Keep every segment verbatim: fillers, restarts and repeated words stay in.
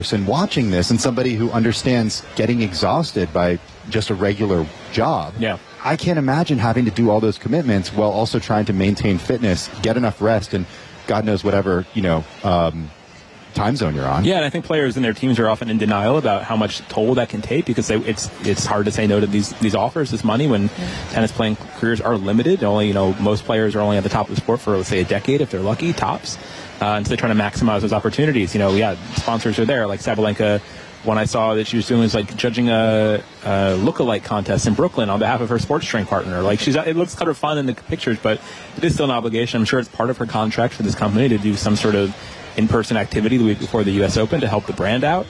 person watching this and somebody who understands getting exhausted by just a regular job. Yeah. I can't imagine having to do all those commitments while also trying to maintain fitness, get enough rest, and God knows whatever, you know, um, time zone you're on. Yeah, and I think players and their teams are often in denial about how much toll that can take because they, it's it's hard to say no to these these offers, this money, when yeah. tennis playing careers are limited. Only, you know, most players are only at the top of the sport for, let's say, a decade if they're lucky, tops. Uh, and so they're trying to maximize those opportunities. You know, yeah, sponsors are there. Like Sabalenka, one I saw that she was doing was like judging a, a look-alike contest in Brooklyn on behalf of her sports strength partner. Like she's, it looks kind of fun in the pictures, but it is still an obligation. I'm sure it's part of her contract for this company to do some sort of in-person activity the week before the U S Open to help the brand out,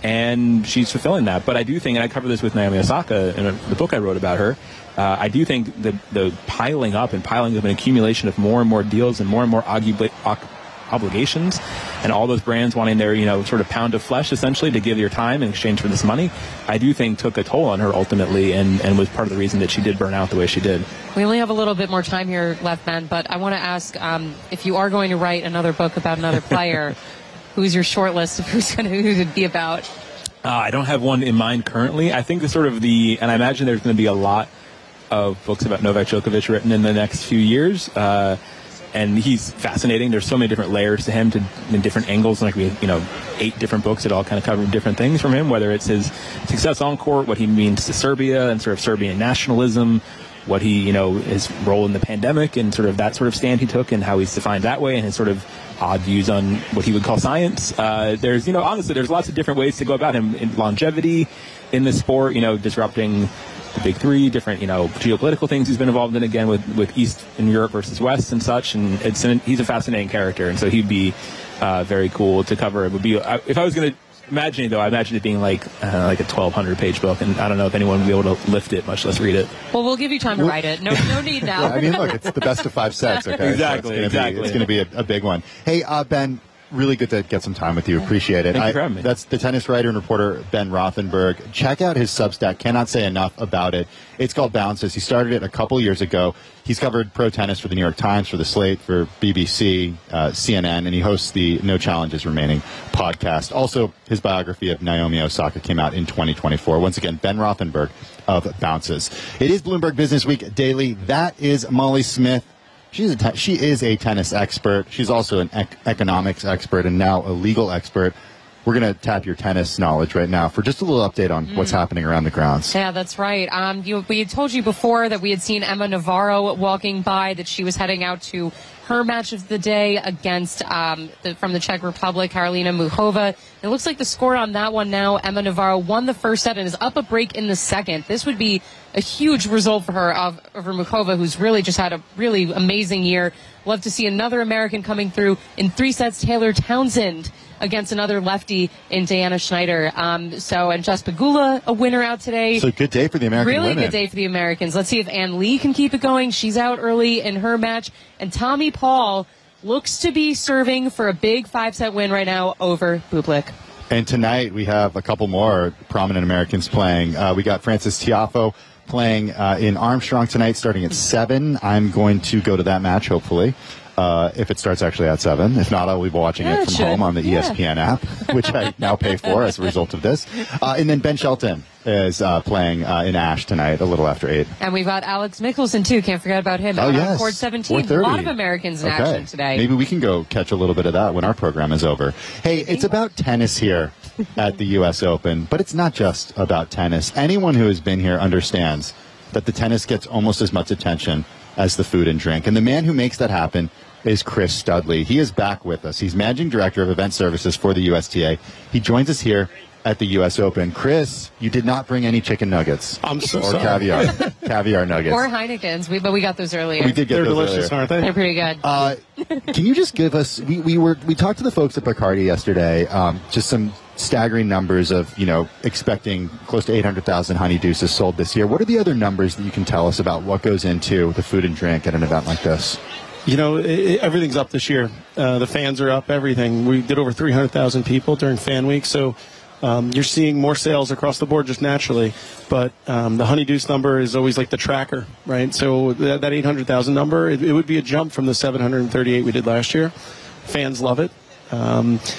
and she's fulfilling that. But I do think, and I cover this with Naomi Osaka in a, the book I wrote about her, uh, I do think the, the piling up and piling up an accumulation of more and more deals and more and more arguably obligations, and all those brands wanting their, you know, sort of pound of flesh essentially to give your time in exchange for this money, I do think took a toll on her ultimately, and, and was part of the reason that she did burn out the way she did. We only have a little bit more time here left, Ben, but I want to ask, um, if you are going to write another book about another player, who's your short list of who's going to, who it'd be about? Uh, I don't have one in mind currently. I think the sort of the, and I imagine there's going to be a lot of books about Novak Djokovic written in the next few years. Uh, And he's fascinating. There's so many different layers to him, to in different angles. Like we, you know, eight different books that all kind of cover different things from him. Whether it's his success on court, what he means to Serbia and sort of Serbian nationalism, what he, you know, his role in the pandemic and sort of that sort of stand he took and how he's defined that way, and his sort of odd views on what he would call science. Uh, there's, you know, honestly, there's lots of different ways to go about him. In longevity in the sport, you know, disrupting the big three, different, you know, geopolitical things he's been involved in, again, with, with East in Europe versus West and such. And it's an, he's a fascinating character. And so he'd be uh, very cool to cover. It would be, uh, if I was going to imagine it, though, I imagine it being like uh, like a twelve hundred page book. And I don't know if anyone would be able to lift it, much less read it. Well, we'll give you time to write it. No, no need now. Yeah, I mean, look, it's the best of five sets. Okay? Exactly, so it's exactly. Be, it's going to be a, a big one. Hey, uh, Ben, really good to get some time with you. Appreciate it. Thank I, you for having me. That's the tennis writer and reporter Ben Rothenberg. Check out his Substack. Cannot say enough about it. It's called Bounces. He started it a couple years ago. He's covered pro tennis for the New York Times, for The Slate, for B B C, uh, C N N, and he hosts the No Challenges Remaining podcast. Also, his biography of Naomi Osaka came out in twenty twenty-four. Once again, Ben Rothenberg of Bounces. It is Bloomberg Business Week Daily. That is Molly Smith. She's a te- she is a tennis expert. She's also an ec- economics expert and now a legal expert. We're going to tap your tennis knowledge right now for just a little update on mm. what's happening around the grounds. Yeah, that's right. Um, you, we had told you before that we had seen Emma Navarro walking by, that she was heading out to her match of the day against, um, the, from the Czech Republic, Karolina Muchova. It looks like the score on that one now, Emma Navarro won the first set and is up a break in the second. This would be a huge result for her, of, over Muchova, who's really just had a really amazing year. Love to see another American coming through in three sets. Taylor Townsend against another lefty in Diana Schneider. Um, so, and Jess Pegula, a winner out today. So good day for the American really women. Good day for the Americans. Let's see if Ann Lee can keep it going. She's out early in her match. And Tommy Paul looks to be serving for a big five-set win right now over Bublik. And tonight we have a couple more prominent Americans playing. Uh, we got Frances Tiafoe playing uh, in Armstrong tonight, starting at seven. I'm going to go to that match, hopefully, uh, if it starts actually at seven. If not, I'll be watching yeah, it from it home on the yeah. E S P N app, which I now pay for as a result of this. Uh, and then Ben Shelton is uh, playing uh, in Ash tonight, a little after eight. And we've got Alex Mickelson, too. Can't forget about him. Oh, out yes. on court seventeen. A lot of Americans in okay. action today. Maybe we can go catch a little bit of that when our program is over. Hey, it's about tennis here at the U S Open, but it's not just about tennis. Anyone who has been here understands that the tennis gets almost as much attention as the food and drink. And the man who makes that happen is Chris Studley. He is back with us. He's Managing Director of Event Services for the U S T A. He joins us here at the U S Open. Chris, you did not bring any chicken nuggets. I'm so or sorry. caviar. Caviar nuggets. Or Heineken's, we, but we got those earlier. We did get They're those delicious, earlier. aren't they? They're pretty good. Uh, can you just give us, we, we were we talked to the folks at Bacardi yesterday, um, just some staggering numbers of, you know, expecting close to eight hundred thousand Honeydeuces sold this year. What are the other numbers that you can tell us about what goes into the food and drink at an event like this? You know, it, it, everything's up this year. Uh, the fans are up, everything. We did over three hundred thousand people during Fan Week, so um, you're seeing more sales across the board just naturally. But um, the Honeydeuce number is always like the tracker, right? So that, that eight hundred thousand number, it, it would be a jump from the seven hundred thirty-eight we did last year. Fans love it. Um,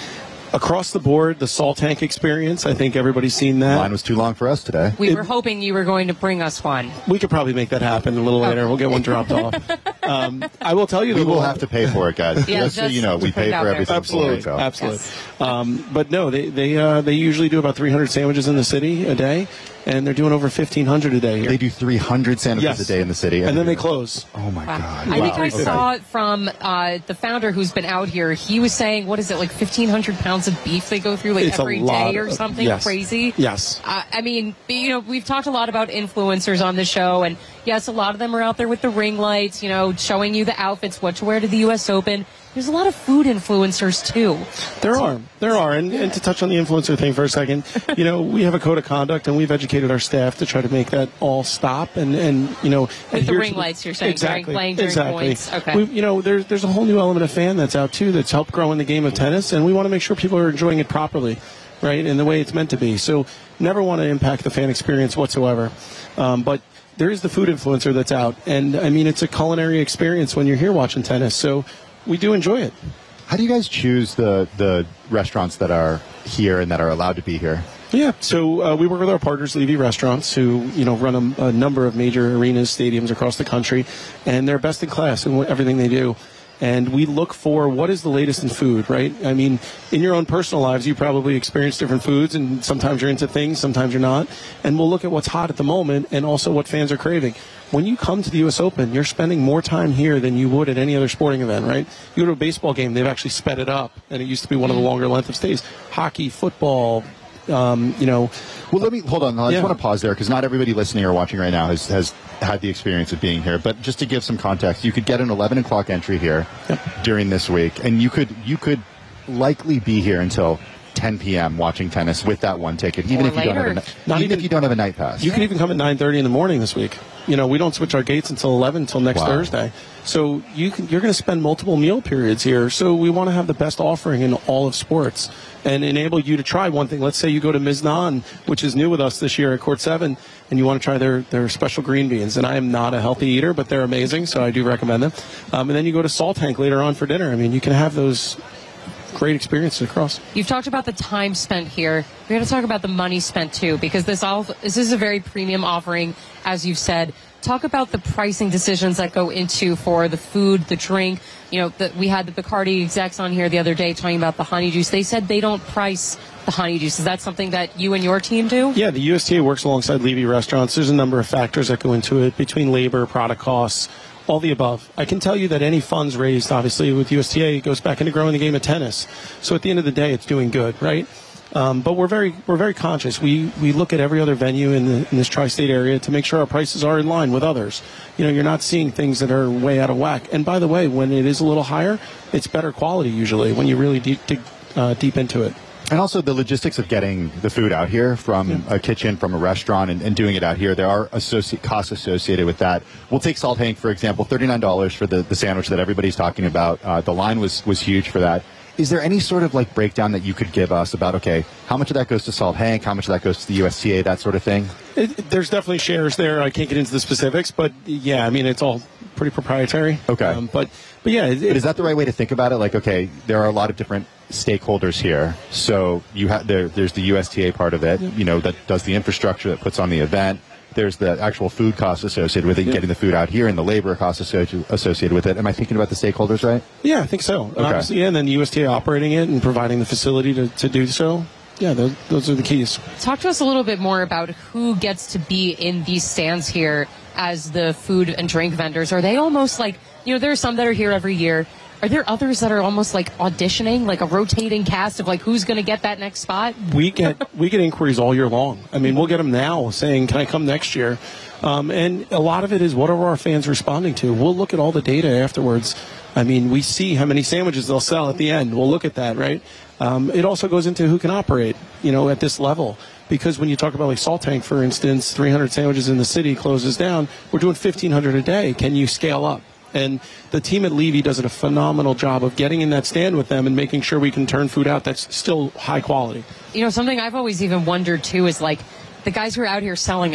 Across the board, the Salt Tank experience, I think everybody's seen that. Line was too long for us today. We It- were hoping you were going to bring us one. We could probably make that happen a little later. We'll get one dropped off. Um, I will tell you, We the will little- have to pay for it, guys. Yeah, just so just you know, to we put it pay out for there. everything. Absolutely, before we go. absolutely. Um, but no, they they uh, they usually do about three hundred sandwiches in the city a day, and they're doing over fifteen hundred a day here. They do three hundred sandwiches Yes. a day in the city. and then they close. Oh, my Wow. God. I think Wow. I Okay. saw it from uh, the founder who's been out here. He was saying, what is it, like fifteen hundred pounds of beef they go through like It's a every lot day or of- something yes. crazy? Yes. Uh, I mean, you know, we've talked a lot about influencers on the show, and yes, a lot of them are out there with the ring lights, you know, showing you the outfits, what to wear to the U S Open. There's a lot of food influencers, too. There are. There are. And, and to touch on the influencer thing for a second, you know, we have a code of conduct, and we've educated our staff to try to make that all stop. And, and you know, the adhere ring to lights, you're saying, during exactly, playing during exactly. points. Okay. We, you know, there's, there's a whole new element of fan that's out, too, that's helped grow in the game of tennis, and we want to make sure people are enjoying it properly, right, in the way it's meant to be. So never want to impact the fan experience whatsoever. Um, but there is the food influencer that's out. And, I mean, it's a culinary experience when you're here watching tennis. So we do enjoy it. How do you guys choose the, the restaurants that are here and that are allowed to be here? Yeah, so uh, we work with our partners, Levy Restaurants, who you know run a, a number of major arenas, stadiums across the country, and they're best in class in what, everything they do. And we look for what is the latest in food, right? I mean, in your own personal lives, you probably experience different foods, and sometimes you're into things, sometimes you're not. And we'll look at what's hot at the moment and also what fans are craving. When you come to the U S Open, you're spending more time here than you would at any other sporting event, right? You go to a baseball game, they've actually sped it up, and it used to be one of the longer length of stays. Hockey, football, um, you know. Well, let me hold on. I Yeah. just want to pause there because not everybody listening or watching right now has, has had the experience of being here. But just to give some context, you could get an eleven o'clock entry here Yep. during this week, and you could you could likely be here until ten p.m. watching tennis with that one ticket, even Or if you don't have a, later. ni- Not even even- if you don't have a night pass. You can even come at nine thirty in the morning this week. You know, we don't switch our gates until eleven until next Wow. Thursday. So you can, you're going to spend multiple meal periods here. So we want to have the best offering in all of sports and enable you to try one thing. Let's say you go to Miznan, which is new with us this year at Court seven, and you want to try their, their special green beans. And I am not a healthy eater, but they're amazing, so I do recommend them. Um, and then you go to Salt Tank later on for dinner. I mean, you can have those great experiences across. You've talked about the time spent here. We're going to talk about the money spent too, because this all this is a very premium offering, as you've said. Talk about the pricing decisions that go into for the food, the drink. You know, the, we had the Bacardi execs on here the other day talking about the honey juice. They said they don't price the honey juice. Is that something that you and your team do? Yeah, the U S T A works alongside Levy Restaurants. There's a number of factors that go into it between labor, product costs, all the above. I can tell you that any funds raised, obviously, with U S T A goes back into growing the game of tennis. So at the end of the day, it's doing good, right? Um, but we're very we're very conscious. We we look at every other venue in, the, in this tri-state area to make sure our prices are in line with others. You know, you're not seeing things that are way out of whack. And by the way, when it is a little higher, it's better quality usually when you really deep dig uh, deep into it. And also the logistics of getting the food out here from Yeah. a kitchen, from a restaurant, and, and doing it out here. There are associ- costs associated with that. We'll take Salt Tank, for example, thirty-nine dollars for the, the sandwich that everybody's talking about. Uh, the line was, was huge for that. Is there any sort of like breakdown that you could give us about, okay, how much of that goes to Salt Tank, how much of that goes to the U S T A, that sort of thing? It, it- there's definitely shares there. I can't get into the specifics, but yeah, I mean it's all pretty proprietary. Okay. Um, but but yeah, it, But is that the right way to think about it? Like, okay, there are a lot of different stakeholders here. So you have there, there's the U S T A part of it, you know, that does the infrastructure, that puts on the event. There's the actual food costs associated with it, Yeah. getting the food out here, and the labor costs associ- associated with it. Am I thinking about the stakeholders right? Yeah, I think so. Okay. Obviously, yeah, and then U S T A operating it and providing the facility to, to do so. Yeah, those, those are the keys. Talk to us a little bit more about who gets to be in these stands here as the food and drink vendors. Are they almost like, you know, there are some that are here every year. Are there others that are almost like auditioning, like a rotating cast of like who's going to get that next spot? We get we get inquiries all year long. I mean, we'll get them now saying, "Can I come next year?" Um, and a lot of it is what are our fans responding to. We'll look at all the data afterwards. I mean, we see how many sandwiches they'll sell at the end. We'll look at that, right? Um, it also goes into who can operate, you know, at this level. Because when you talk about like Salt Tank, for instance, three hundred sandwiches in the city closes down. We're doing fifteen hundred a day. Can you scale up? And the team at Levy does a phenomenal job of getting in that stand with them and making sure we can turn food out that's still high quality. You know, something I've always even wondered too is like the guys who are out here selling